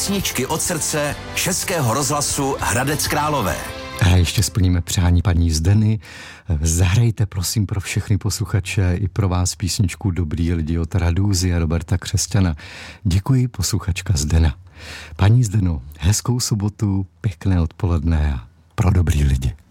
Písničky od srdce Českého rozhlasu Hradec Králové. A ještě splníme přání paní Zdeny. Zahrajte prosím pro všechny posluchače i pro vás písničku Dobrý lidi od Radúzy a Roberta Křesťana. Děkuji, posluchačka Zdena. Paní Zdeno, hezkou sobotu, pěkné odpoledne a pro dobrý lidi.